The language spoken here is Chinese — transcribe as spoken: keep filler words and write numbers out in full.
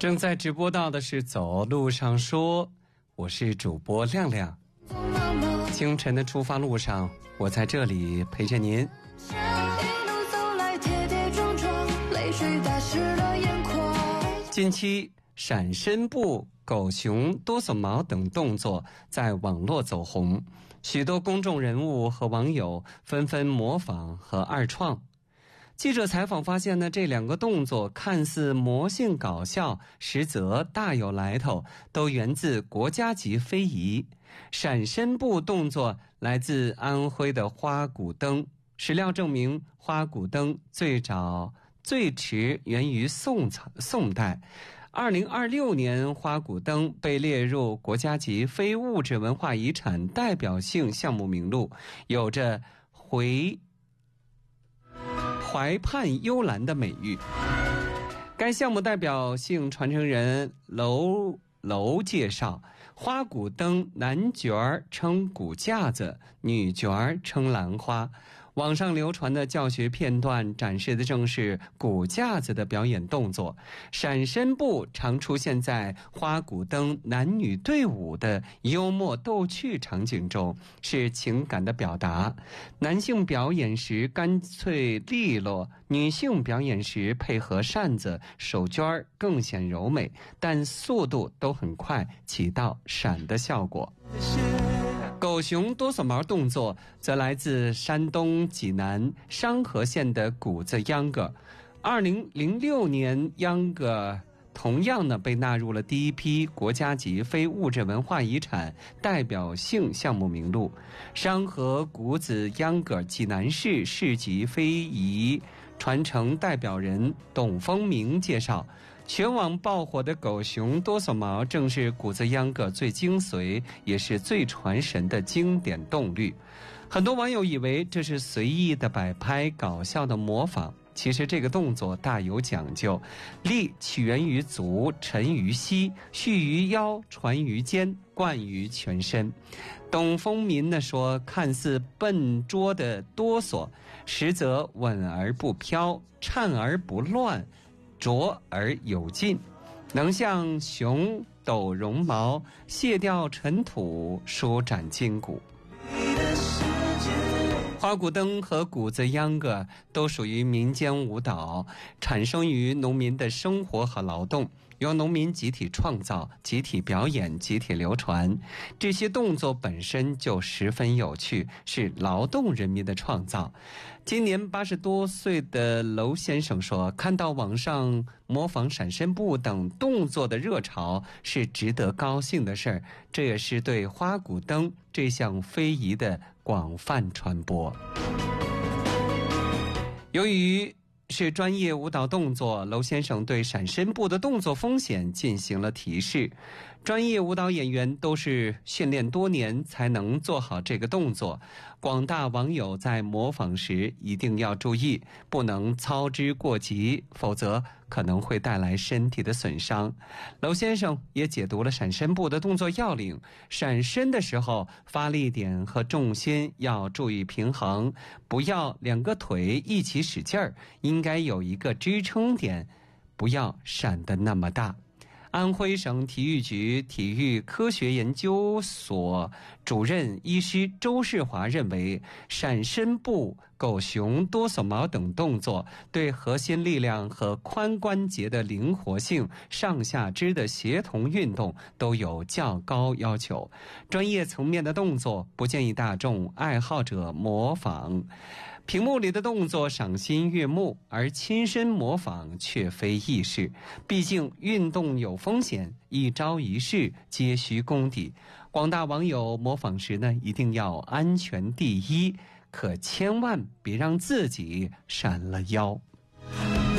正在直播到的是走路上说，我是主播亮亮。清晨的出发路上，我在这里陪着您。近期闪身步、狗熊、哆嗦毛等动作在网络走红，许多公众人物和网友纷纷模仿和二创。记者采访发现呢，这两个动作看似魔性搞笑，实则大有来头，都源自国家级非遗。闪身步动作来自安徽的花鼓灯，史料证明花鼓灯最早最迟源于宋宋代。二零二六年，花鼓灯被列入国家级非物质文化遗产代表性项目名录，有着回怀盼幽兰的美誉。该项目代表性传承人楼楼介绍，花鼓灯男角儿称鼓架子，女角儿称兰花。网上流传的教学片段展示的正是鼓架子的表演动作。闪身步常出现在花鼓灯男女队伍的幽默逗趣场景中，是情感的表达。男性表演时干脆利落，女性表演时配合扇子、手绢更显柔美，但速度都很快，起到闪的效果。狗熊哆嗦毛动作则来自山东济南商河县的谷子秧歌。二零零六年，秧歌同样呢被纳入了第一批国家级非物质文化遗产代表性项目名录。商河谷子秧歌济南市市级非遗传承代表人董丰明介绍，全网爆火的狗熊哆嗦毛正是谷子秧歌最精髓也是最传神的经典动律。很多网友以为这是随意的摆拍，搞笑的模仿，其实这个动作大有讲究。力起源于足，沉于膝，蓄于腰，传于肩，贯于全身。董丰民呢说，看似笨拙的哆嗦，实则稳而不飘，颤而不乱，拙而有劲，能像熊抖绒毛，卸掉尘土，舒展筋骨。花鼓灯和谷子秧歌都属于民间舞蹈，产生于农民的生活和劳动，由农民集体创造、集体表演、集体流传。这些动作本身就十分有趣，是劳动人民的创造。今年八十多岁的楼先生说，看到网上模仿闪身步等动作的热潮是值得高兴的事儿，这也是对花鼓灯这项非遗的广泛传播。由于是专业舞蹈动作，楼先生对闪身步的动作风险进行了提示。专业舞蹈演员都是训练多年才能做好这个动作，广大网友在模仿时一定要注意，不能操之过急，否则可能会带来身体的损伤。楼先生也解读了闪身步的动作要领，闪身的时候发力点和重心要注意平衡，不要两个腿一起使劲儿，应该有一个支撑点，不要闪得那么大。安徽省体育局体育科学研究所主任医师周世华认为，闪身步、狗熊、哆嗦毛等动作对核心力量和髋关节的灵活性、上下肢的协同运动都有较高要求。专业层面的动作不建议大众爱好者模仿。屏幕里的动作赏心悦目，而亲身模仿却非易事。毕竟运动有风险，一招一式皆需功底。广大网友模仿时呢，一定要安全第一，可千万别让自己闪了腰。